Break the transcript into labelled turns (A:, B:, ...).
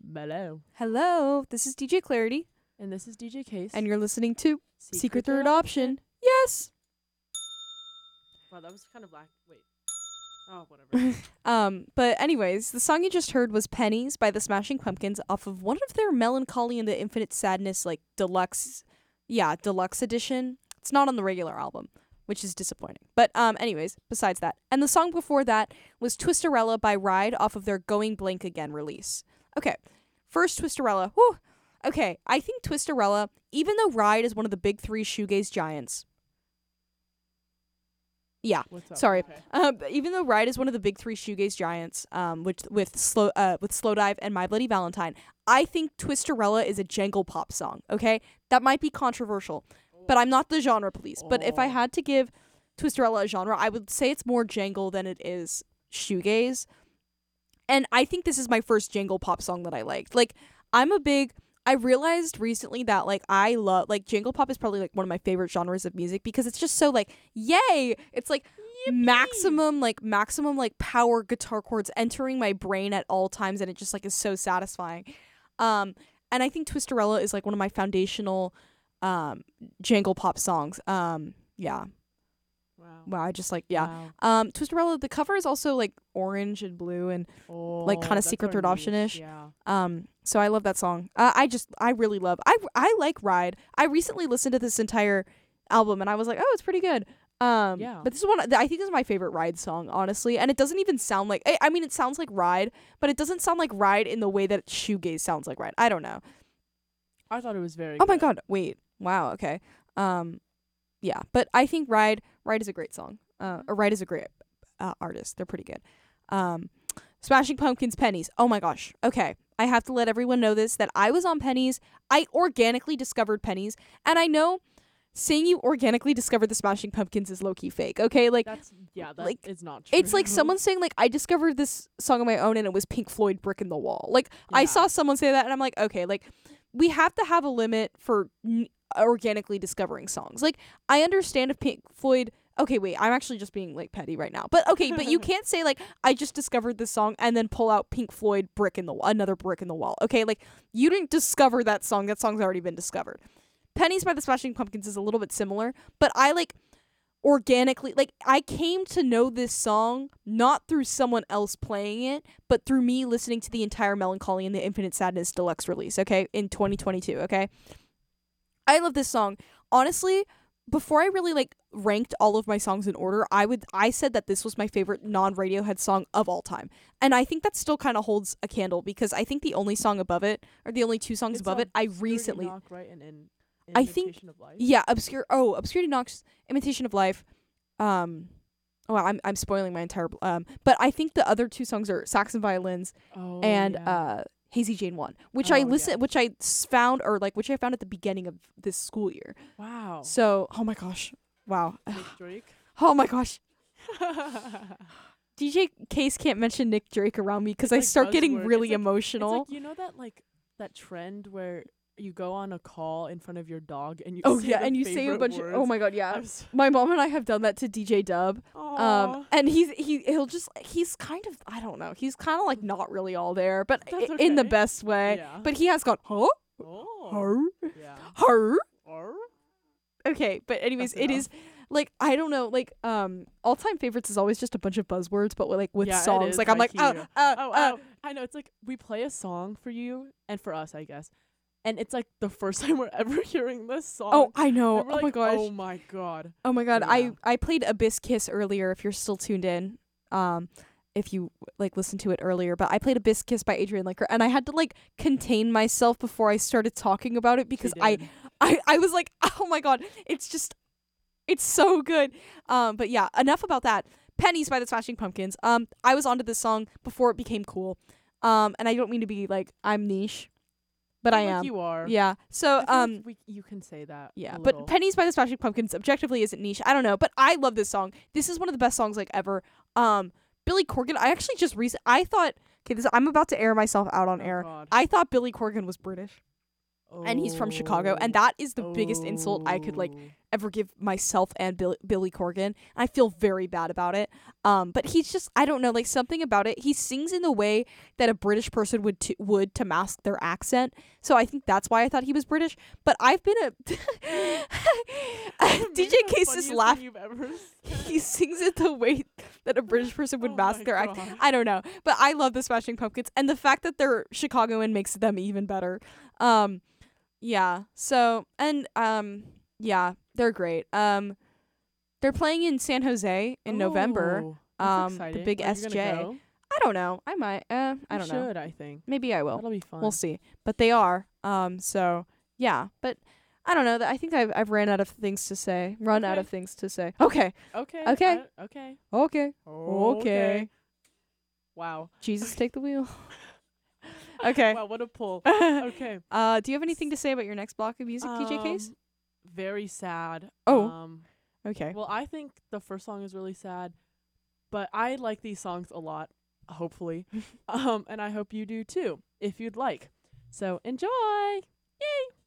A: Hello.
B: Hello, this is DJ Clarity,
A: And this is DJ Case.
B: and you're listening to Secret Third Option. Yes.
A: Wow, that was kind of wait. Oh, whatever.
B: But anyways, the song you just heard was Pennies by the Smashing Pumpkins off of one of their Melancholy and the Infinite Sadness, like, deluxe edition. It's not on the regular album, which is disappointing. But anyways, besides that. And the song before that was Twisterella by Ride off of their Going Blank Again release. Okay, first Twisterella. Whew. Okay, I think Twisterella, even though Ride is one of the big three shoegaze giants. Yeah,
A: What's up?
B: sorry.
A: Okay.
B: Even though Ride is one of the big three shoegaze giants, with Slowdive and My Bloody Valentine, I think Twisterella is a jangle pop song. Okay, that might be controversial, but I'm not the genre police. But if I had to give Twisterella a genre, I would say it's more jangle than it is shoegaze. And I think this is my first jangle pop song that I liked. Like, I realized recently that, like, I love, like, jangle pop is probably, like, one of my favorite genres of music because it's just so, like, yay! It's, like, maximum power guitar chords entering my brain at all times, and it just, like, is so satisfying. And I think Twisterella is, like, one of my foundational, jangle pop songs. Yeah. Wow, I just, like, yeah.
A: Wow.
B: Twisterella, the cover is also, like, orange and blue and, like, kind of Secret Third Option-ish.
A: Yeah.
B: So I love that song. I really love. I like Ride. I recently listened to this entire album and I was like, oh, it's pretty good.
A: Yeah.
B: But this is I think this is my favorite Ride song, honestly. And it doesn't even sound like. I mean, it sounds like Ride, but it doesn't sound like Ride in the way that shoegaze sounds like Ride. I don't know.
A: I thought it was very
B: Oh
A: good.
B: my god! Wait. Wow. Okay. Yeah. But I think Ride is a great song. Or Ride is a great artist. They're pretty good. Smashing Pumpkins, Pennies. Oh my gosh. Okay. I have to let everyone know this, that I was on Pennies. I organically discovered Pennies. And I know saying you organically discovered the Smashing Pumpkins is low-key fake, okay? Like,
A: that
B: like,
A: is not true.
B: it's like someone saying, like, I discovered this song on my own and it was Pink Floyd Brick in the Wall. Like, I
A: Yeah.
B: saw someone say that and I'm like, okay, like, we have to have a limit for organically discovering songs. Like, I understand if Pink Floyd... Okay, wait, I'm actually just being, like, petty right now. But, okay, but you can't say, like, I just discovered this song and then pull out Pink Floyd another Brick in the Wall. Okay, like, you didn't discover that song. That song's already been discovered. Pennies by the Smashing Pumpkins is a little bit similar, but I, like, organically... Like, I came to know this song not through someone else playing it, but through me listening to the entire Melancholy and the Infinite Sadness deluxe release, okay, in 2022, okay? I love this song. Honestly... Before I really, like, ranked all of my songs in order, I said that this was my favorite non-Radiohead song of all time. And I think that still kind of holds a candle because I think the only song above it, or the only two songs above it, I recently...
A: Knock, right? And
B: I think...
A: Imitation of Life.
B: Yeah, Obscurity Knocks, Imitation of Life. Oh, I'm spoiling my entire... But I think the other two songs are Saxon Violins and Hazy Jane 1, which I found at the beginning of this school year.
A: Wow.
B: So, oh my gosh. Wow.
A: Nick Drake.
B: Oh my gosh. DJ Case can't mention Nick Drake around me because I
A: like
B: start getting
A: buzzword.
B: really
A: It's
B: emotional.
A: like, you know that trend where you go on a call in front of your dog and you
B: Oh
A: say
B: yeah,
A: their
B: and you say a
A: favorite
B: bunch
A: words.
B: of, oh my god, yeah.
A: I'm so-
B: My mom and I have done that to DJ Dub.
A: Aw.
B: And he's kind of, I don't know, he's kind of like not really all there, but
A: That's
B: in the
A: okay.
B: best way.
A: Yeah.
B: But he has gone, huh?
A: Oh.
B: Her?
A: Yeah.
B: Her?
A: Or
B: Okay, but anyways,
A: That's
B: it is like, I don't know, like, all-time favorites is always just a bunch of buzzwords, but with
A: Yeah, it
B: songs.
A: is,
B: Like, I'm like,
A: haiku. I know, it's like we play a song for you and for us, I guess. And it's like the first time we're ever hearing this song.
B: oh, I know.
A: And we're
B: Oh my
A: like,
B: gosh.
A: Oh my god.
B: Oh my god,
A: Yeah.
B: I played Abyss Kiss earlier if you're still tuned in. If you like listened to it earlier, but I played Abyss Kiss by Adrian Lenker and I had to like contain myself before I started talking about it because
A: She
B: I
A: did.
B: was like, "Oh my god, it's so good." But yeah, enough about that. Pennies by the Smashing Pumpkins. I was onto this song before it became cool. And I don't mean to be like I'm niche, but I
A: Like
B: am.
A: You are.
B: Yeah. So
A: I feel like you can say that.
B: yeah,
A: a
B: but
A: little.
B: Pennies by the Smashing Pumpkins objectively isn't niche. I don't know, but I love this song. This is one of the best songs like ever. Billy Corgan, I actually just I thought, okay, I'm about to air myself out on air.
A: God.
B: I thought Billy Corgan was British and he's from Chicago, and that is the biggest insult I could like
A: Oh.
B: ever give myself and Billy Corgan. I feel very bad about it. But he's just, I don't know, like something about it. He sings in the way that a British person would to mask their accent. So I think that's why I thought he was British. But I've been DJ Case is laughing. He sings it the way that a British person would mask their accent. I don't know, but I love the Smashing Pumpkins, and the fact that they're Chicagoan makes them even better. Yeah. So yeah, they're great. They're playing in San Jose in November. The big SJ. I don't know. I might. I don't know.
A: I think.
B: Maybe I will.
A: That'll be fun.
B: We'll see. But they are. So yeah. But I don't know. I think I've ran out of things to say. Out of things to say. Okay.
A: Okay.
B: Okay.
A: Wow.
B: Jesus, take the wheel. Okay.
A: Wow, what a pull. Okay.
B: Do you have anything to say about your next block of music, DJ Case?
A: Very sad.
B: Okay.
A: Well, I think the first song is really sad, but I like these songs a lot, hopefully. And I hope you do too, if you'd like. So enjoy. Yay!